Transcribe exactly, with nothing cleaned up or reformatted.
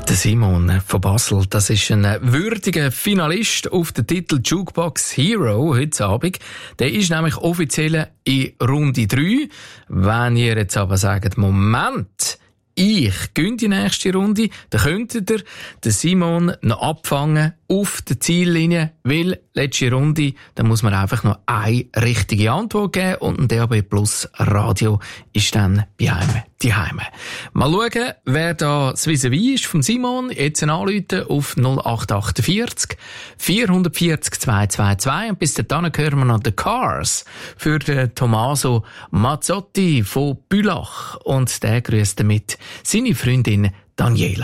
Der Simon von Basel, das ist ein würdiger Finalist auf den Titel Jukebox Hero heute Abend. Der ist nämlich offiziell in Runde drei. Wenn ihr jetzt aber sagt, Moment, ich gönne die nächste Runde, dann könntet ihr den Simon noch abfangen auf der Ziellinie, weil letzte Runde, da muss man einfach noch eine richtige Antwort geben und ein D A B Plus Radio ist dann bei einem die Heime. Mal schauen, wer da das Vis-à-vis ist vom Simon. Jetzt anrufen auf null acht vier acht vier vier null zwei zwei zwei und bis dahin hören wir noch The Cars für den Tommaso Mazzotti von Bülach und der grüßt damit seine Freundin Daniela.